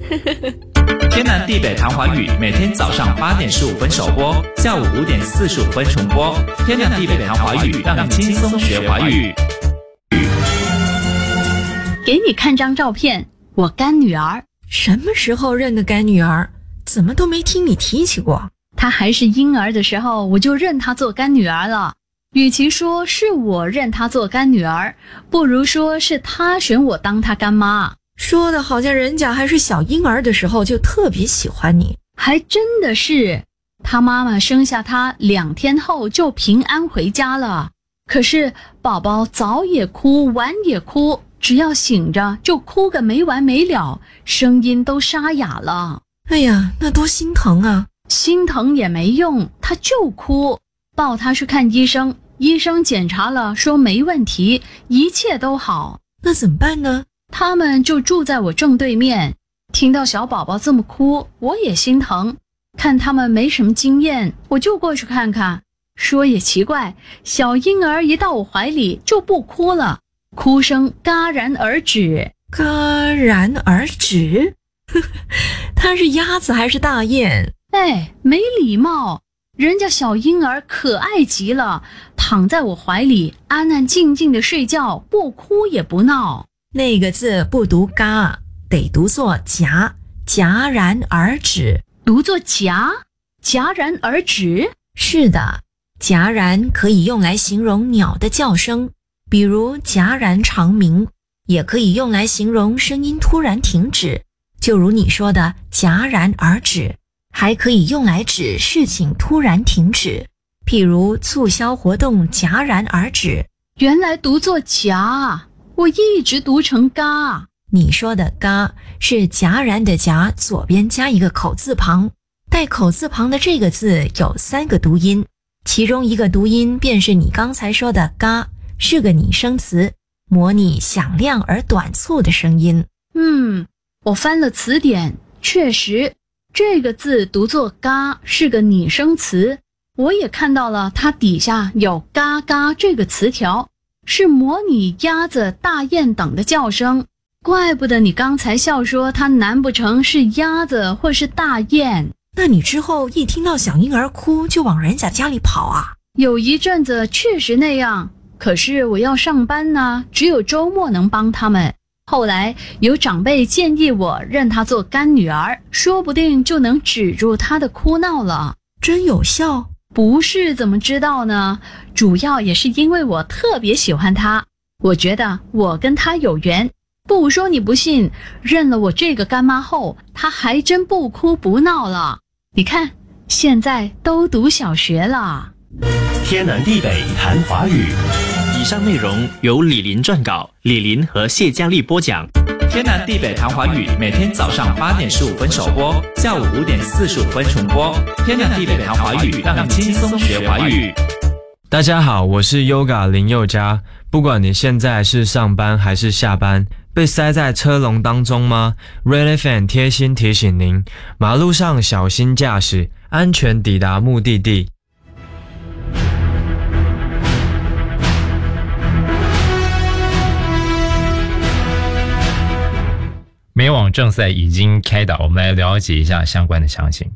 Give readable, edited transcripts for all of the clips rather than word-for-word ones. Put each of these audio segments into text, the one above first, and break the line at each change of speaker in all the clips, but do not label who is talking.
天南地北谈华语，每天早上8点15分首播，下午5点45分重播。天南地北谈华语，让你轻松学华语。
给你看张照片，我干女儿。
什么时候认的干女儿？怎么都没听你提起过？
她还是婴儿的时候，我就认她做干女儿了。与其说是我认她做干女儿，不如说是她选我当她干妈。
说的好像人家还是小婴儿的时候就特别喜欢你。
还真的是，她妈妈生下她2天后就平安回家了。可是宝宝早也哭，晚也哭，只要醒着就哭个没完没了，声音都沙哑了。
哎呀，那多心疼啊！
心疼也没用，她就哭。抱她去看医生，医生检查了说没问题，一切都好。
那怎么办呢？
他们就住在我正对面。听到小宝宝这么哭，我也心疼。看他们没什么经验，我就过去看看。说也奇怪，小婴儿一到我怀里就不哭了，哭声戛然而止。
戛然而止？他是鸭子还是大雁？
哎，没礼貌！人家小婴儿可爱极了，躺在我怀里安安静静的睡觉，不哭也不闹。
那个字不读嘎，得读作戛，戛然而止。
读作戛，戛然而止？
是的，戛然可以用来形容鸟的叫声，比如戛然长鸣，也可以用来形容声音突然停止，就如你说的戛然而止，还可以用来指事情突然停止，譬如促销活动戛然而止。
原来读作戛，我一直读成嘎。
你说的嘎是戛然的戛，左边加一个口字旁，带口字旁的这个字有3个读音，其中一个读音便是你刚才说的嘎，是个拟声词，模拟响亮而短促的声音。
我翻了词典，确实这个字读作嘎，是个拟声词。我也看到了它底下有嘎嘎这个词条，是模拟鸭子、大雁等的叫声。怪不得你刚才笑说它难不成是鸭子或是大雁。
那你之后一听到小婴儿哭就往人家家里跑啊？
有一阵子确实那样，可是我要上班呢，只有周末能帮他们。后来有长辈建议我认她做干女儿，说不定就能止住她的哭闹了。
真有效？
不是，怎么知道呢？主要也是因为我特别喜欢她，我觉得我跟她有缘。不说你不信，认了我这个干妈后，她还真不哭不闹了。你看，现在都读小学了。
天南地北谈华语。
以上内容由李林撰稿，李林和谢佳丽播讲。天南地北谈华语，每天早上8点15分首播，下午5点45分重播。天南地北谈华语，让你轻松学华语。
大家好，我是 Yoga 林宥嘉。不管你现在是上班还是下班，被塞在车龙当中吗？ Red FM 贴心提醒您，马路上小心驾驶，安全抵达目的地。
美网正赛已经开打，我们来了解一下相关的详情。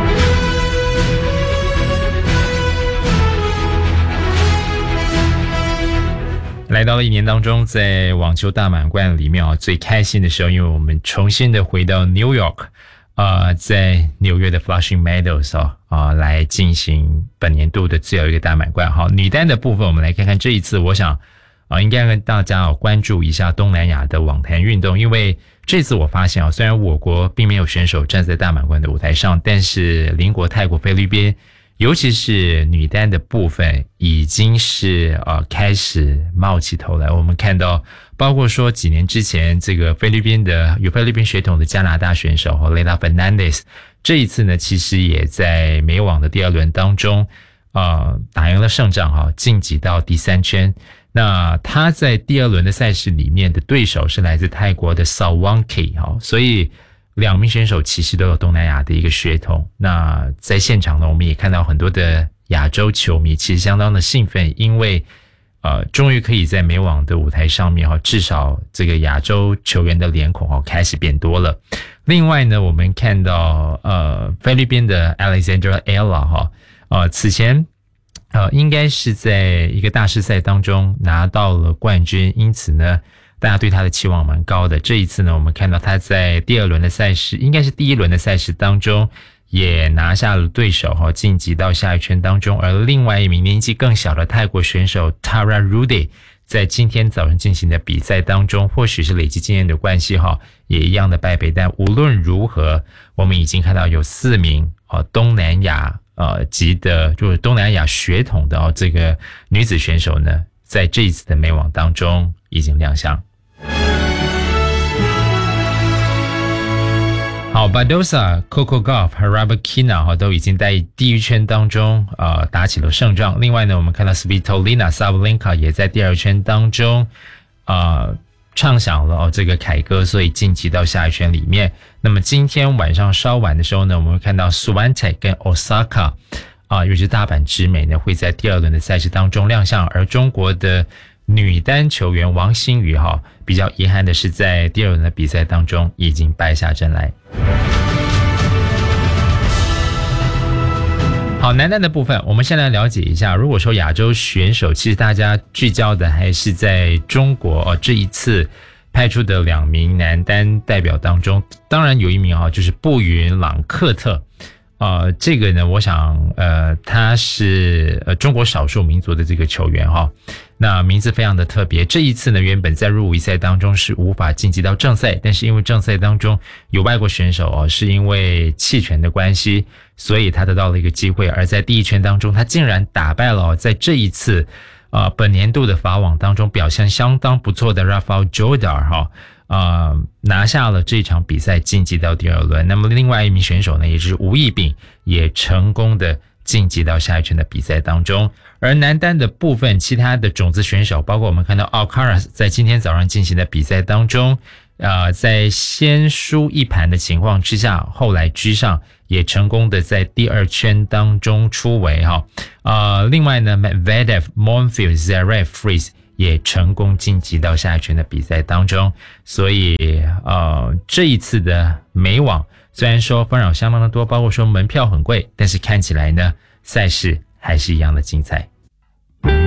来到了一年当中，在网球大满贯里面最开心的时候，因为我们重新的回到 New York，在纽约的 Flushing Meadows 来进行本年度的最后一个大满贯。好，女单的部分，我们来看看这一次，我想应该跟大家关注一下东南亚的网坛运动，因为这次我发现虽然我国并没有选手站在大满贯的舞台上，但是邻国泰国、菲律宾，尤其是女单的部分，已经是开始冒起头来。我们看到，包括说几年之前，这个有菲律宾血统的加拿大选手Leylah Fernandez，这一次呢，其实也在美网的第2轮当中，打赢了胜仗晋级到第3圈。那他在第2轮的赛事里面的对手是来自泰国的 Sawanki， 所以2名选手其实都有东南亚的一个血统。那在现场呢，我们也看到很多的亚洲球迷其实相当的兴奋，因为终于可以在美网的舞台上面至少这个亚洲球员的脸孔开始变多了。 另外呢，我们看到菲律宾的 Alexandra Ella 此前应该是在一个大师赛当中拿到了冠军，因此呢大家对他的期望蛮高的。这一次呢，我们看到他在第二轮的赛事，应该是第一轮的赛事当中也拿下了对手晋级到下一圈当中。而另外一名年纪更小的泰国选手 Tara Rudy 在今天早上进行的比赛当中，或许是累积经验的关系也一样的败北。但无论如何，我们已经看到有4名东南亚籍的，就是东南亚血统的这个女子选手呢，在这一次的美网当中已经亮相。好 Badosa、Coco Gauff 和 Rybakina 都已经在第一圈当中打起了胜仗。另外呢，我们看到 Svitolina Sabalenka 也在第二圈当中唱响了这个凯歌，所以晋级到下一圈里面。那么今天晚上稍晚的时候呢，我们会看到 Swiatek 跟 Osaka 尤其是大阪直美呢会在第二轮的赛事当中亮相。而中国的女单球员王欣瑜比较遗憾的是在第二轮的比赛当中已经败下阵来。好，男单的部分我们先来了解一下。如果说亚洲选手，其实大家聚焦的还是在中国这一次派出的2名男单代表当中，当然有一名就是布云朗克特。这个呢，我想他是中国少数民族的这个球员那名字非常的特别。这一次呢，原本在入围赛当中是无法晋级到正赛，但是因为正赛当中有外国选手是因为弃权的关系，所以他得到了一个机会。而在第一圈当中，他竟然打败了在这一次本年度的法网当中表现相当不错的 Rafael Jodar拿下了这场比赛，晋级到第二轮。那么另外一名选手呢，也就是吴亦丙，也成功的晋级到下一圈的比赛当中。而男单的部分，其他的种子选手，包括我们看到 Alcaraz 在今天早上进行的比赛当中在先输一盘的情况之下，后来居上，也成功的在第二圈当中出围另外呢 Medvedev、Monfils、Zverev、Fritz 也成功晋级到下一圈的比赛当中。所以这一次的美网虽然说纷扰相当的多，包括说门票很贵，但是看起来呢赛事还是一样的精彩。